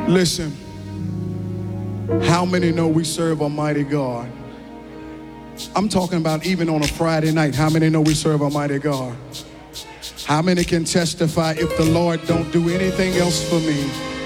Listen, how many know we serve a mighty God? I'm talking about even on a Friday night. How many know we serve a mighty God? How many can testify if the Lord don't do anything else for me?